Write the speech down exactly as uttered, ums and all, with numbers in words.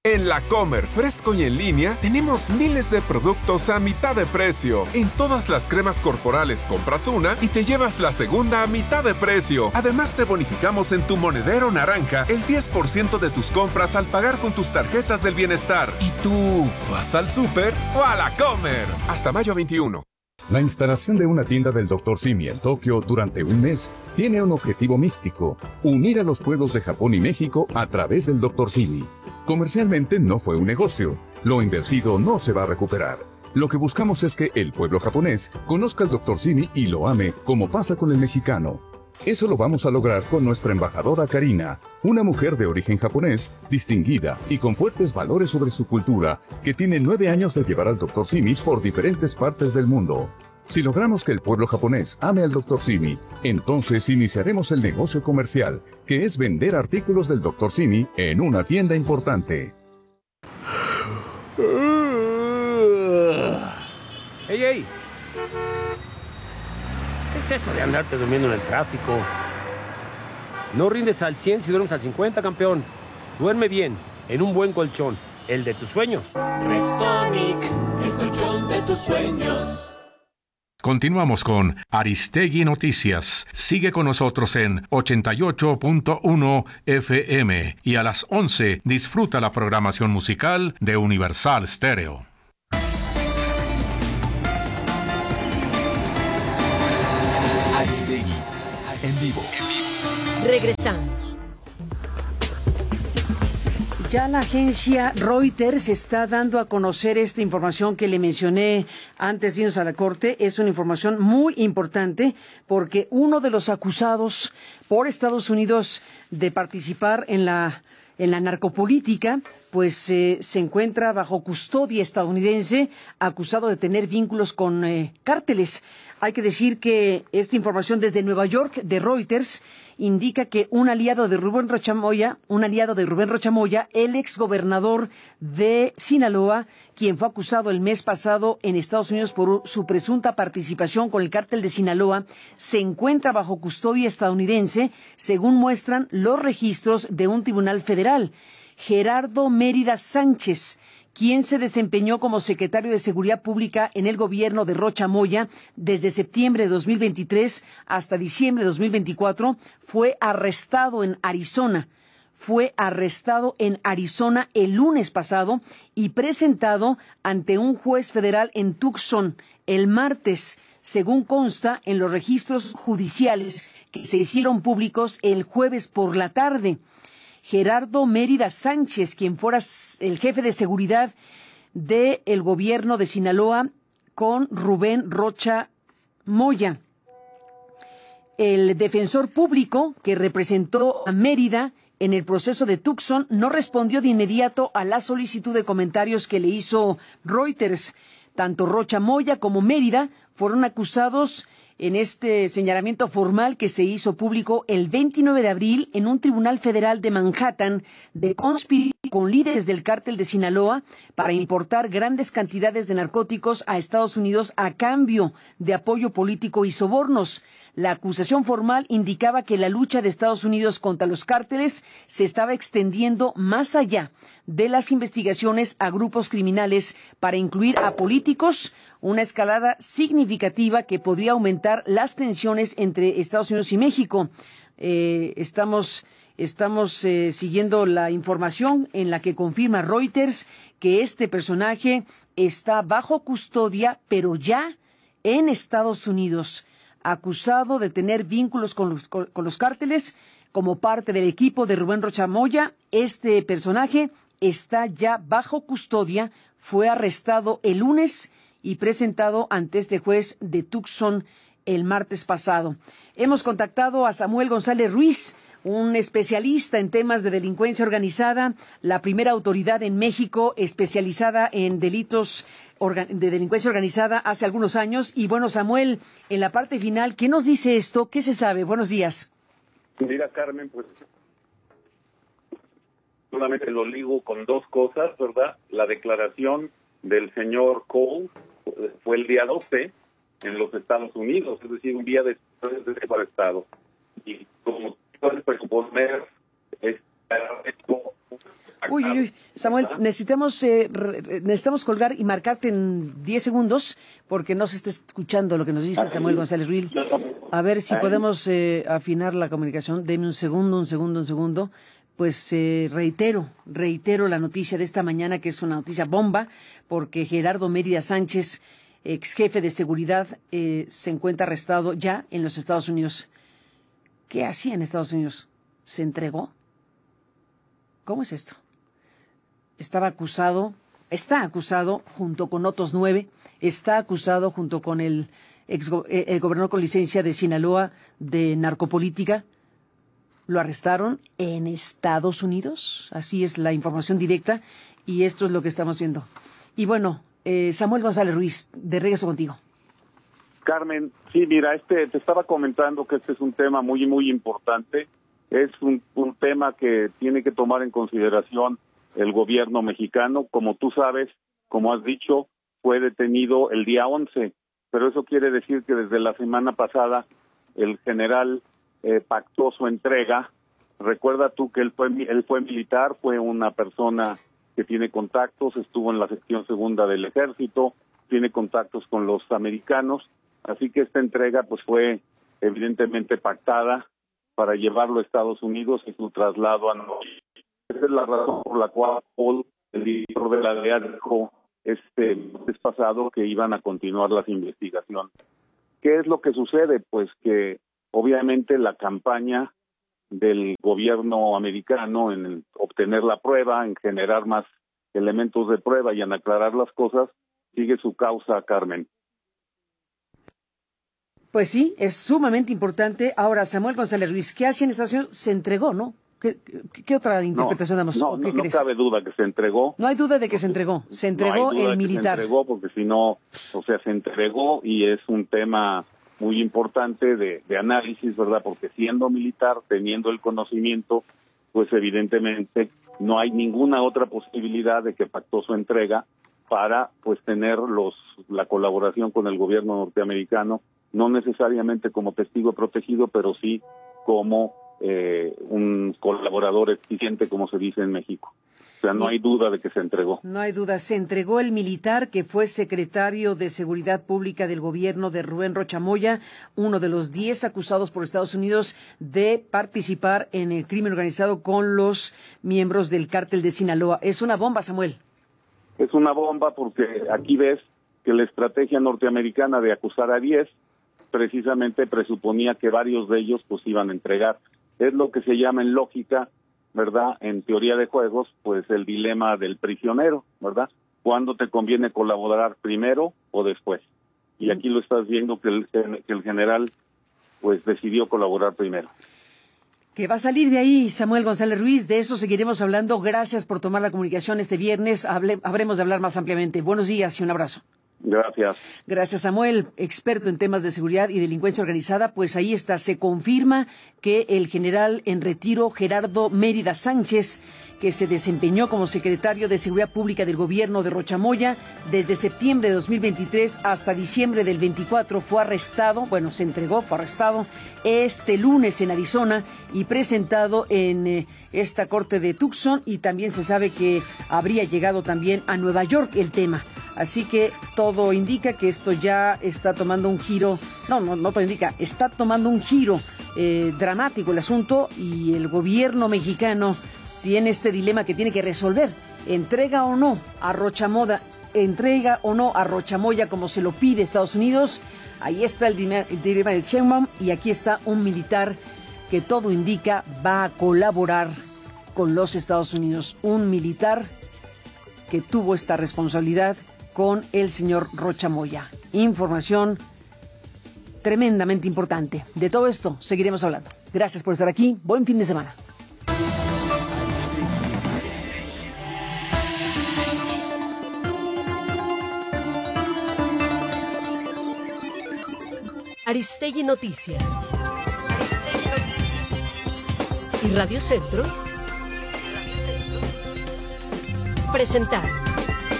En La Comer, fresco y en línea, tenemos miles de productos a mitad de precio. En todas las cremas corporales compras una y te llevas la segunda a mitad de precio. Además, te bonificamos en tu monedero naranja el diez por ciento de tus compras al pagar con tus tarjetas del bienestar. ¿Y tú vas al súper o a La Comer? Hasta mayo veintiuno. La instalación de una tienda del doctor Simi en Tokio durante un mes tiene un objetivo místico: unir a los pueblos de Japón y México a través del doctor Simi. Comercialmente no fue un negocio. Lo invertido no se va a recuperar. Lo que buscamos es que el pueblo japonés conozca al doctor Simi y lo ame como pasa con el mexicano. Eso lo vamos a lograr con nuestra embajadora Karina, una mujer de origen japonés, distinguida y con fuertes valores sobre su cultura, que tiene nueve años de llevar al doctor Simi por diferentes partes del mundo. Si logramos que el pueblo japonés ame al doctor Simi, entonces iniciaremos el negocio comercial, que es vender artículos del doctor Simi en una tienda importante. ¡Ey, ey! ¿Qué es eso de andarte durmiendo en el tráfico? No rindes al cien si duermes al cincuenta, campeón. Duerme bien, en un buen colchón, el de tus sueños. Restonic, el colchón de tus sueños. Continuamos con Aristegui Noticias. Sigue con nosotros en ochenta y ocho punto uno F M y a las once disfruta la programación musical de Universal Stereo. Aristegui, en vivo. Regresamos. Ya la agencia Reuters está dando a conocer esta información que le mencioné antes de irnos a la corte. Es una información muy importante porque uno de los acusados por Estados Unidos de participar en la en la narcopolítica, pues eh, se encuentra bajo custodia estadounidense, acusado de tener vínculos con eh, cárteles. Hay que decir que esta información desde Nueva York de Reuters indica que un aliado de Rubén Rocha Moya, un aliado de Rubén Rocha Moya, el exgobernador de Sinaloa, quien fue acusado el mes pasado en Estados Unidos por su presunta participación con el cártel de Sinaloa, se encuentra bajo custodia estadounidense, según muestran los registros de un tribunal federal. Gerardo Mérida Sánchez, quien se desempeñó como secretario de Seguridad Pública en el gobierno de Rocha Moya desde septiembre de dos mil veintitrés hasta diciembre de dos mil veinticuatro, fue arrestado en Arizona. Fue arrestado en Arizona el lunes pasado y presentado ante un juez federal en Tucson el martes, según consta en los registros judiciales que se hicieron públicos el jueves por la tarde. Gerardo Mérida Sánchez, quien fuera el jefe de seguridad del gobierno de Sinaloa con Rubén Rocha Moya. El defensor público que representó a Mérida en el proceso de Tucson no respondió de inmediato a la solicitud de comentarios que le hizo Reuters. Tanto Rocha Moya como Mérida fueron acusados en este señalamiento formal que se hizo público el veintinueve de abril en un tribunal federal de Manhattan de conspirar con líderes del cártel de Sinaloa para importar grandes cantidades de narcóticos a Estados Unidos a cambio de apoyo político y sobornos. La acusación formal indicaba que la lucha de Estados Unidos contra los cárteles se estaba extendiendo más allá de las investigaciones a grupos criminales para incluir a políticos, una escalada significativa que podría aumentar las tensiones entre Estados Unidos y México. Eh, estamos estamos eh, siguiendo la información en la que confirma Reuters que este personaje está bajo custodia, pero ya en Estados Unidos, acusado de tener vínculos con los, con, con los cárteles como parte del equipo de Rubén Rocha Moya. Este personaje está ya bajo custodia, fue arrestado el lunes y presentado ante este juez de Tucson el martes pasado. Hemos contactado a Samuel González Ruiz, un especialista en temas de delincuencia organizada, la primera autoridad en México especializada en delitos de delincuencia organizada hace algunos años. Y bueno, Samuel, en la parte final, ¿qué nos dice esto? ¿Qué se sabe? Buenos días. Mira, Carmen, pues solamente lo ligo con dos cosas, ¿verdad? La declaración del señor Cole fue el día doce en los Estados Unidos, es decir, un día después de ese estado. Y como puedes presuponer, es Uy, uy, uy. Samuel, necesitamos, eh, re, necesitamos colgar y marcarte en diez segundos porque no se está escuchando lo que nos dice Samuel González Ruiz. A ver si podemos eh, afinar la comunicación. Deme un segundo, un segundo, un segundo. Pues eh, reitero, reitero la noticia de esta mañana, que es una noticia bomba, porque Gerardo Mérida Sánchez, ex jefe de seguridad, eh, se encuentra arrestado ya en los Estados Unidos. ¿Qué hacía en Estados Unidos? ¿Se entregó? ¿Cómo es esto? Estaba acusado, está acusado junto con otros nueve, está acusado junto con el, ex, el gobernador con licencia de Sinaloa de narcopolítica. Lo arrestaron en Estados Unidos, así es la información directa, y esto es lo que estamos viendo. Y bueno, eh, Samuel González Ruiz, de regreso contigo. Carmen, sí, mira, este te estaba comentando que este es un tema muy, muy importante. Es un, un tema que tiene que tomar en consideración el gobierno mexicano. Como tú sabes, como has dicho, fue detenido el día once, pero eso quiere decir que desde la semana pasada el general eh, pactó su entrega. Recuerda tú que él fue, él fue militar, fue una persona que tiene contactos, estuvo en la sección segunda del ejército, tiene contactos con los americanos, así que esta entrega pues fue evidentemente pactada para llevarlo a Estados Unidos y su traslado a Nueva York. Esa es la razón por la cual Paul, el director de la D E A, dijo este mes pasado que iban a continuar las investigaciones. ¿Qué es lo que sucede? Pues que obviamente la campaña del gobierno americano en el obtener la prueba, en generar más elementos de prueba y en aclarar las cosas, sigue su causa, Carmen. Pues sí, es sumamente importante. Ahora, Samuel González Ruiz, ¿qué hacía en esta situación? Se entregó, ¿no? ¿Qué, qué, qué otra interpretación no, damos? No, ¿Qué no, crees? no cabe duda que se entregó. No hay duda de que se entregó. Se entregó no hay duda el de que militar. Se entregó porque si no, o sea, se entregó y es un tema muy importante de, de análisis, ¿verdad? Porque siendo militar, teniendo el conocimiento, pues evidentemente no hay ninguna otra posibilidad de que pactó su entrega para pues tener los la colaboración con el gobierno norteamericano, no necesariamente como testigo protegido, pero sí como eh, un colaborador eficiente, como se dice en México. O sea, no hay duda de que se entregó. No hay duda. Se entregó el militar que fue secretario de Seguridad Pública del gobierno de Rubén Rocha Moya, uno de los diez acusados por Estados Unidos de participar en el crimen organizado con los miembros del cártel de Sinaloa. Es una bomba, Samuel. Es una bomba porque aquí ves que la estrategia norteamericana de acusar a diez precisamente presuponía que varios de ellos pues iban a entregar. Es lo que se llama en lógica, ¿verdad? En teoría de juegos, pues el dilema del prisionero, ¿verdad? ¿Cuándo te conviene colaborar, primero o después? Y aquí lo estás viendo que el, que el general pues decidió colaborar primero. ¿Qué va a salir de ahí, Samuel González Ruiz? De eso seguiremos hablando. Gracias por tomar la comunicación este viernes. Hable, habremos de hablar más ampliamente. Buenos días y un abrazo. Gracias. Gracias, Samuel, experto en temas de seguridad y delincuencia organizada. Pues ahí está, se confirma que el general en retiro Gerardo Mérida Sánchez, que se desempeñó como secretario de Seguridad Pública del gobierno de Rocha Moya desde septiembre de dos mil veintitrés hasta diciembre del veinticuatro, fue arrestado, bueno, se entregó, fue arrestado este lunes en Arizona y presentado en eh, esta corte de Tucson, y también se sabe que habría llegado también a Nueva York el tema. Así que todo indica que esto ya está tomando un giro, no, no, no todo indica, está tomando un giro eh, dramático el asunto, y el gobierno mexicano tiene este dilema que tiene que resolver. ¿Entrega o no a Rocha Moya? ¿Entrega o no a Rocha Moya como se lo pide Estados Unidos? Ahí está el dilema, el dilema de Sheinbaum, y aquí está un militar que todo indica va a colaborar con los Estados Unidos. Un militar que tuvo esta responsabilidad con el señor Rocha Moya. Información tremendamente importante. De todo esto seguiremos hablando. Gracias por estar aquí. Buen fin de semana. Aristegui Noticias. Y Radio Centro presentaron